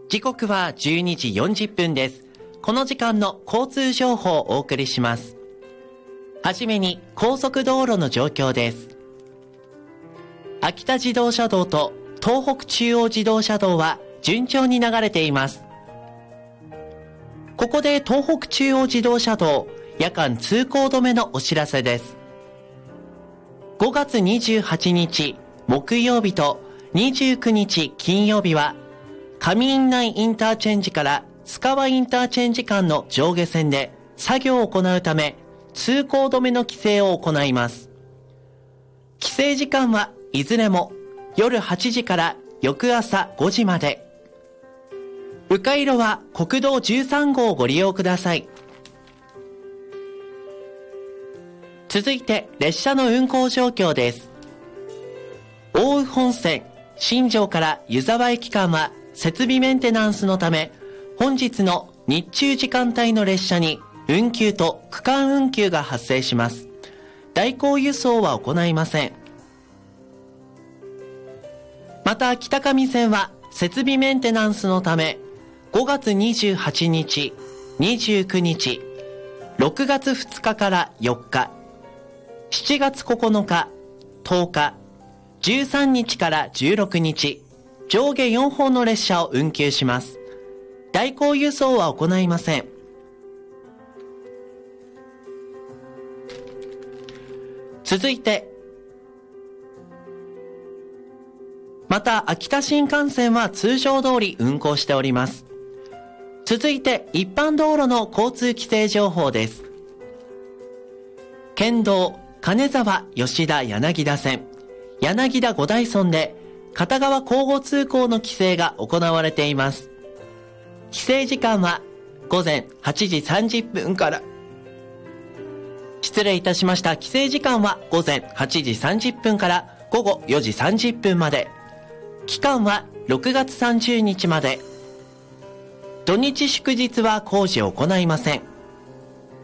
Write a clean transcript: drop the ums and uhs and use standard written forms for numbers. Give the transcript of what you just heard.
時刻は12時40分です。この時間の交通情報をお送りします。はじめに高速道路の状況です。秋田自動車道と東北中央自動車道は順調に流れています。ここで東北中央自動車道夜間通行止めのお知らせです。5月28日木曜日と29日金曜日は上院内インターチェンジから須川インターチェンジ間の上下線で作業を行うため通行止めの規制を行います。規制時間はいずれも夜8時から翌朝5時まで。迂回路は国道13号をご利用ください。続いて列車の運行状況です。奥羽本線新庄から湯沢駅間は設備メンテナンスのため本日の日中時間帯の列車に運休と区間運休が発生します。代行輸送は行いません。また北上線は設備メンテナンスのため5月28日、29日、6月2日から4日、7月9日、10日、13日から16日、上下4本の列車を運休します。代行輸送は行いません。続いて、また秋田新幹線は通常通り運行しております。続いて一般道路の交通規制情報です。県道金沢吉田柳田線柳田五大村で片側交互通行の規制が行われています。規制時間は午前8時30分から失礼いたしました。規制時間は午前8時30分から午後4時30分まで。期間は6月30日まで。土日祝日は工事を行いません。